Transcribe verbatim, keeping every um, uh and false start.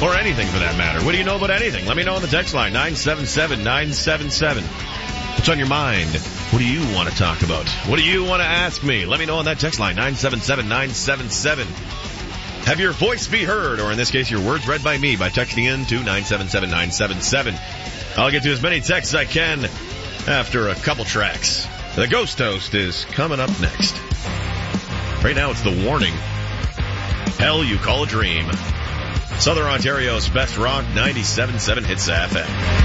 Or anything for that matter. What do you know about anything? Let me know on the text line, nine seven seven nine seven seven. What's on your mind? What do you want to talk about? What do you want to ask me? Let me know on that text line, nine seven seven nine seven seven. Have your voice be heard, or in this case, your words read by me by texting in to nine seven seven nine seven seven. I'll get to as many texts as I can after a couple tracks. The Ghost Toast is coming up next. Right now, it's The Warning. Hell You Call a Dream. Southern Ontario's best rock, ninety-seven point seven Hits F M.